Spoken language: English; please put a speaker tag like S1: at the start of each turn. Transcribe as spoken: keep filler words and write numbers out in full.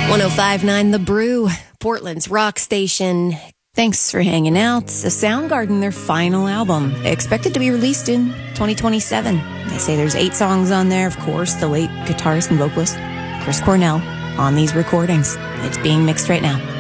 S1: one oh five point nine The Brew, Portland's rock station. Thanks for hanging out. The Soundgarden, their final album, expected to be released in twenty twenty-seven. They say there's eight songs on there. Of course, the late guitarist and vocalist Chris Cornell on these recordings. It's being mixed right now.